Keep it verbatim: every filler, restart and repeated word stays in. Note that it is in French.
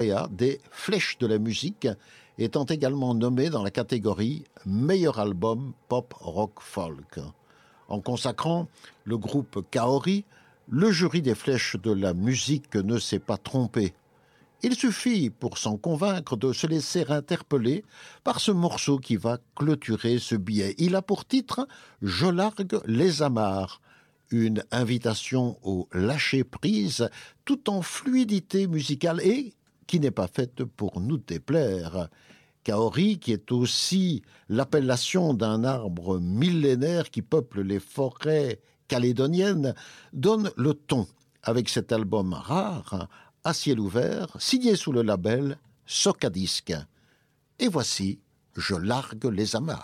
lauréat des Flèches de la musique, étant également nommé dans la catégorie Meilleur album pop rock folk. En consacrant le groupe Kaori, le jury des Flèches de la musique ne s'est pas trompé. Il suffit, pour s'en convaincre, de se laisser interpeller par ce morceau qui va clôturer ce billet. Il a pour titre « Je largue les amarres », une invitation au lâcher-prise tout en fluidité musicale et qui n'est pas faite pour nous déplaire. Kaori, qui est aussi l'appellation d'un arbre millénaire qui peuple les forêts calédoniennes, donne le ton avec cet album rare, à ciel ouvert, signé sous le label Socadisc. Et voici « Je largue les amarres ».